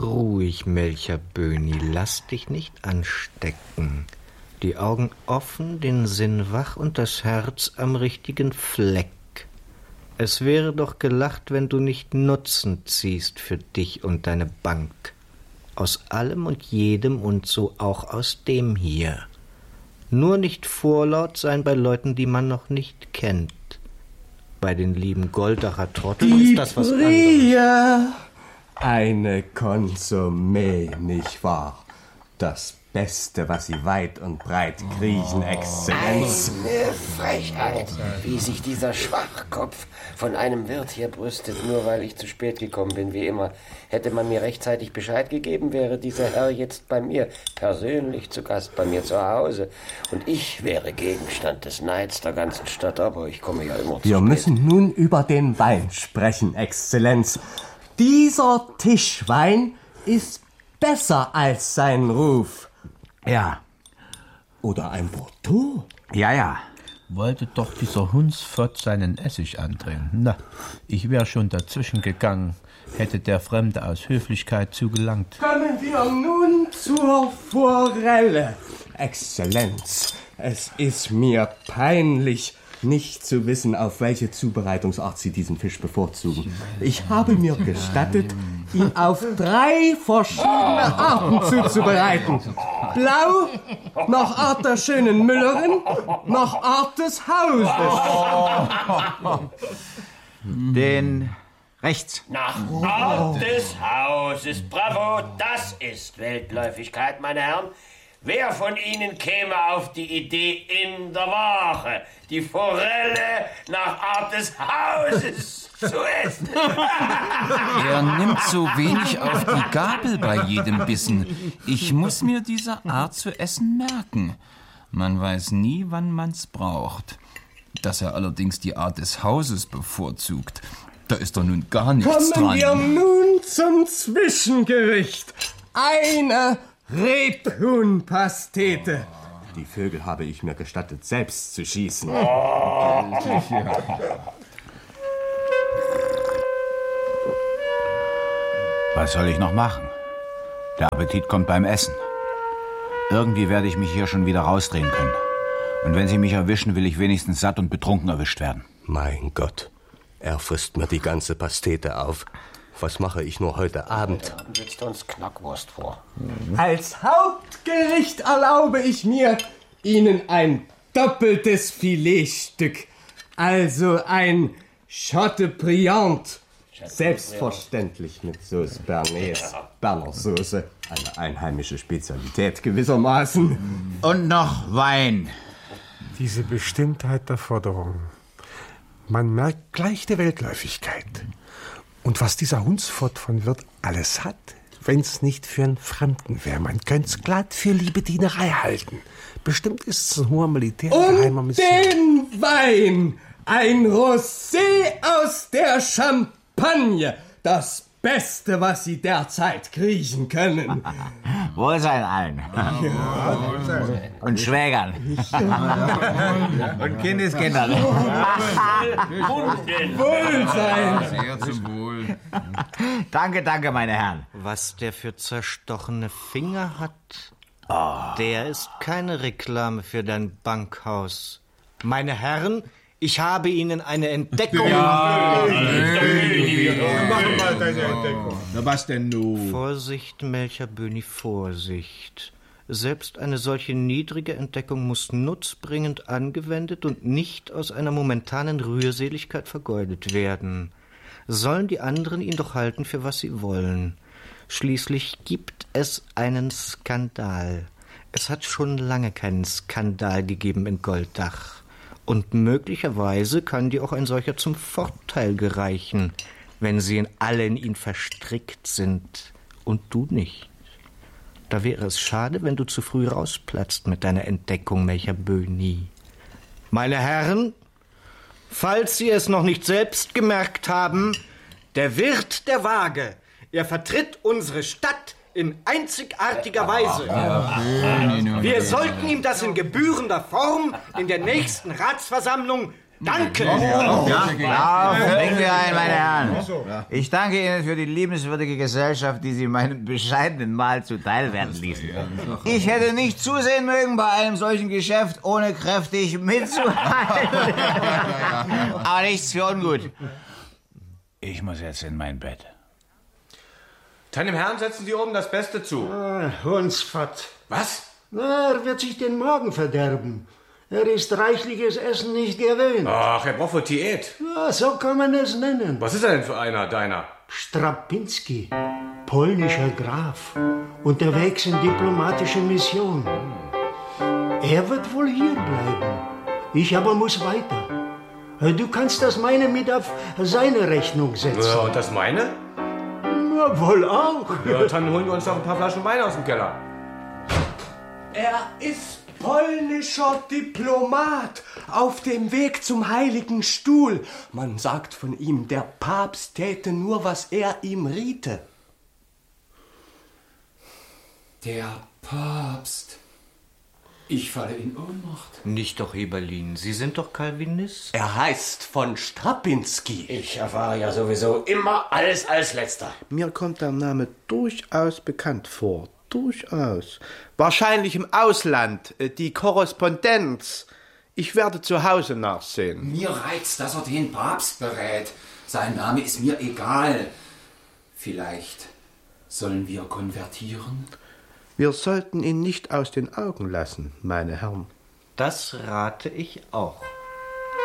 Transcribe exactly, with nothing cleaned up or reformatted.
Ruhig, Melcher Böhni, lass dich nicht anstecken. Die Augen offen, den Sinn wach und das Herz am richtigen Fleck. Es wäre doch gelacht, wenn du nicht Nutzen ziehst für dich und deine Bank. Aus allem und jedem und so auch aus dem hier. Nur nicht vorlaut sein bei Leuten, die man noch nicht kennt. Bei den lieben Goldacher Trotteln ist das was anderes. Eine Konsommee, nicht wahr? Das Beste, was Sie weit und breit kriechen, Exzellenz. Eine Frechheit, wie sich dieser Schwachkopf von einem Wirt hier brüstet, nur weil ich zu spät gekommen bin, wie immer. Hätte man mir rechtzeitig Bescheid gegeben, wäre dieser Herr jetzt bei mir, persönlich zu Gast bei mir zu Hause. Und ich wäre Gegenstand des Neids der ganzen Stadt, aber ich komme ja immer zu Wir spät. müssen nun über den Wein sprechen, Exzellenz. Dieser Tischwein ist besser als sein Ruf. Ja. Oder ein Bordeaux? Ja, ja. Wollte doch dieser Hundsfott seinen Essig andrehen. Na, ich wäre schon dazwischen gegangen, hätte der Fremde aus Höflichkeit zugelangt. Kommen wir nun zur Forelle. Exzellenz, es ist mir peinlich, nicht zu wissen, auf welche Zubereitungsart Sie diesen Fisch bevorzugen. Ich habe mir gestattet, ihn auf drei verschiedene Arten zuzubereiten. Blau, nach Art der schönen Müllerin, nach Art des Hauses. Den rechts. Nach Art des Hauses. Bravo, das ist Weltläufigkeit, meine Herren. Wer von Ihnen käme auf die Idee, in der Wache die Forelle nach Art des Hauses zu essen? Er nimmt so wenig auf die Gabel bei jedem Bissen. Ich muss mir diese Art zu essen merken. Man weiß nie, wann man's braucht. Dass er allerdings die Art des Hauses bevorzugt, da ist doch nun gar nichts Kommen dran. wir nun zum Zwischengericht. Eine Rebhuhnpastete. Die Vögel habe ich mir gestattet, selbst zu schießen. Oh. Was soll ich noch machen? Der Appetit kommt beim Essen. Irgendwie werde ich mich hier schon wieder rausdrehen können. Und wenn Sie mich erwischen, will ich wenigstens satt und betrunken erwischt werden. Mein Gott, er frisst mir die ganze Pastete auf. Was mache ich nur heute Abend? Heute Abend sitzt uns Knackwurst vor. Als Hauptgericht erlaube ich mir, Ihnen ein doppeltes Filetstück, also ein Chateaubriand. Selbstverständlich mit Sauce Bernays, Berner Soße, eine einheimische Spezialität gewissermaßen. Und noch Wein. Diese Bestimmtheit der Forderung. Man merkt gleich die Weltläufigkeit. Und was dieser Hundsfott von Wirt alles hat, wenn's nicht für einen Fremden wäre. Man könnt's glatt für Liebedienerei halten. Bestimmt ist es ein hoher Militär Und geheimer Mission. den Wein, ein Rosé aus der Champagne, das Beste, was Sie derzeit kriechen können. Wohlsein allen. Und Schwägern. Und Kindeskindern. Wohlsein. Sehr zum Wohl. Danke, danke, meine Herren. Was der für zerstochene Finger hat, oh. Der ist keine Reklame für dein Bankhaus. Meine Herren, ich habe Ihnen eine Entdeckung. Ja, Mach mal deine Entdeckung. Na, was denn nun? Vorsicht, Melcher Böhni, Vorsicht. Selbst eine solche niedrige Entdeckung muss nutzbringend angewendet und nicht aus einer momentanen Rührseligkeit vergeudet werden. Sollen die anderen ihn doch halten, für was sie wollen. Schließlich gibt es einen Skandal. Es hat schon lange keinen Skandal gegeben in Goldach. Und möglicherweise kann dir auch ein solcher zum Vorteil gereichen, wenn sie alle in ihn verstrickt sind und du nicht. Da wäre es schade, wenn du zu früh rausplatzt mit deiner Entdeckung, Melcher Böhni. Meine Herren, falls Sie es noch nicht selbst gemerkt haben, der Wirt der Waage, er vertritt unsere Stadt in einzigartiger Weise. Wir sollten ihm das in gebührender Form in der nächsten Ratsversammlung Danke! Ja, ja, trinken wir ein, meine Herren. Ich danke Ihnen für die liebenswürdige Gesellschaft, die Sie meinem bescheidenen Mahl zuteil werden ließen. Ich hätte nicht zusehen mögen bei einem solchen Geschäft, ohne kräftig mitzuhalten. Aber nichts für ungut. Ich muss jetzt in mein Bett. Deinem Herrn setzen Sie oben das Beste zu. Ah, Hundsfott. Was? Na, er wird sich den Magen verderben. Er ist reichliches Essen nicht gewöhnt. Ach, er braucht wohl Diät. Ja, so kann man es nennen. Was ist er denn für einer, deiner? Strapinski, polnischer Graf, unterwegs in diplomatische Mission. Er wird wohl hier bleiben. Ich aber muss weiter. Du kannst das meine mit auf seine Rechnung setzen. Ja, und das meine? Na, wohl auch. Ja, dann holen wir uns noch ein paar Flaschen Wein aus dem Keller. Er ist polnischer Diplomat auf dem Weg zum Heiligen Stuhl. Man sagt von ihm, der Papst täte nur, was er ihm riete. Der Papst. Ich falle in Ohnmacht. Nicht doch, Eberlin. Sie sind doch Calvinist. Er heißt von Strapinski. Ich erfahre ja sowieso immer alles als Letzter. Mir kommt der Name durchaus bekannt vor. Durchaus. Wahrscheinlich im Ausland. Die Korrespondenz. Ich werde zu Hause nachsehen. Mir reizt, dass er den Papst berät. Sein Name ist mir egal. Vielleicht sollen wir konvertieren? Wir sollten ihn nicht aus den Augen lassen, meine Herren. Das rate ich auch.